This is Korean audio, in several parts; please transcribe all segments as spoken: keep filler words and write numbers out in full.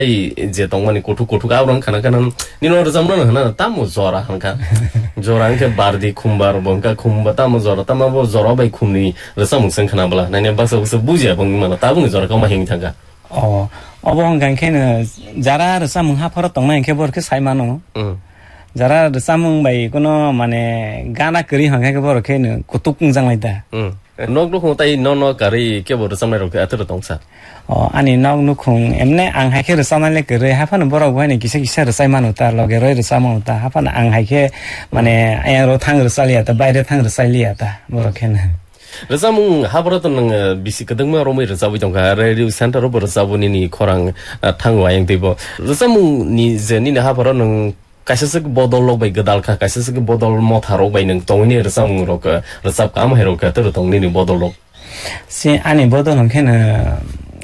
이제 동만이 고투 고투가 아우랑 가나가는 니노 르잠는 하나 따무 조라 한가 조랑 게 바르디 쿰바르 뭔가 쿰바 따무 조라 따마보 조라 바이 쿰니 르삼 생카나블라 나네 바서 우스 부지야 봉만 따붕 조라 가마 행타가 어 어봉 간케는 자라 르삼 하퍼로 동만 게 버게 사이마노 응 자라 르삼 바이 코노 마네 가나 그리 한가 게 버게는 고뚝궁장이다 응 nok lúc tay nó nó cả đi cái bộ xong này rồi cái thứ tổng sản. 어 아니 nok lúc không em nè ăn hay cái rồi xong này cái rồi 하파는 뭐라고 하니 기세 기세를 쌓이만 없다 로게로를 쌓이만 없다 하파는 ăn hay cái mà nè anh rồi thang rồi 쌓이야다 바이레 thang rồi 쌓이야다 뭐렇게는. 그래서 뭐 하버렸던 비시 그 등만 로미 그래서 우리 가 레디오 센터로 벌어서 보니 코랑 탕 와양 되고 그래서 뭐니 이제 니네 하버는 kaisa bodol log bai gadal ka kaisa bodol mo tharo bai nang tongni rasam ro ka rasap kam hero ka ter tongni ni bodol log si ani bodol hongkena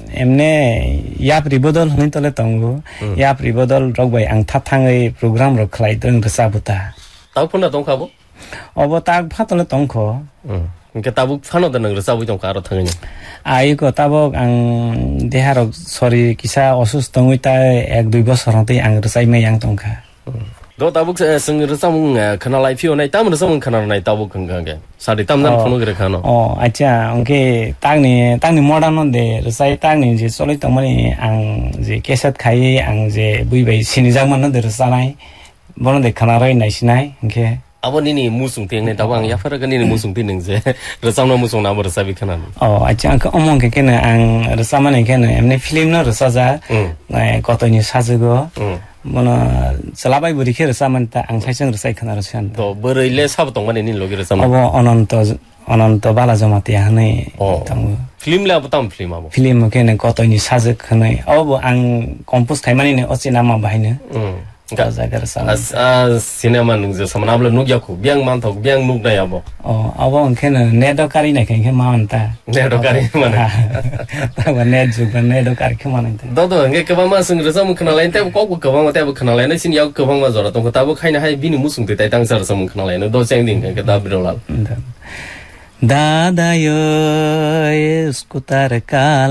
emne yapri bodol hongin tole tongo yapri bodol rog bai ang thap thangai program ro khlai tong rasabuta tau phuna tong khabo obo tak phatole tongkho ke tabuk phano den rasabu tong ka ro thangani ai ko tabok ang deharo sorry kisa osus tongita ek dui bosor hotei ang rasai me yang tongkha 너 따북 생을 삼은 카나라이 피오네 땀으로 삼은 카나라이 따북 건강게 사리 땀난 푸는 그래 카노 어 아차 오케이 땅니 땅니 모다는데 러사이 땅니 이제 솔리 땅머니 ang 이제 깨샷 가이 ang 이제 부이베 신이장만은 들었잖아이 뭐는데 카나라이 나시나이 오케이 아버님이 무슨 때문에 따방 야파라가니 무슨 때문에 러삼나 무슨 나버 러사비 카나 어 아차 그 어머 걔는 ang 러사만에 걔는 엠네 필름너 러사자 네 거더니 사즈고 뭐나 살아바이 부리케르 사만타 앙사이성 르사이 카나르 산 또 버르일레 사부 동만에 닌 로기르 사마 어버 어넌토 어넌토 발라자마티 하네 어 필름라 부담 필름 아버 필름 걔는 거더니 사즈 카네 어버 앙 컴포스 타이마니네 어찌나마 바이네 음 아 시네마 능저 사마나블 누기야고 비앙 만타고 비앙 누그나야보 어 아버 걔는 네도카리네 걔게 마한타 네도카리 마나 타고 네주가 네도카리 그만한테 너도 게 그방마 승르서 뭐 그날라인 때고 꼭고 그방마 때고 그날라인 신이야 그방마 저라 또 그다고 카이나 하이 비니 무슨 때 당사서 뭐 그날라인 너 생딩 게 다비로라 दादा यो स्कुटर का